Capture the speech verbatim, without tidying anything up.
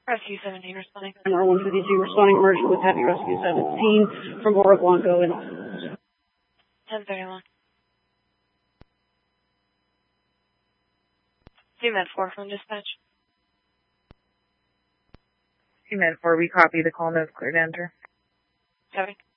Rescue seventeen responding. R one fifty-two responding emergent with heavy rescue seventeen from Bora Blanco in ten thirty-one. C Med four from dispatch. C Med four, we copy the call note, clear to enter. Copy.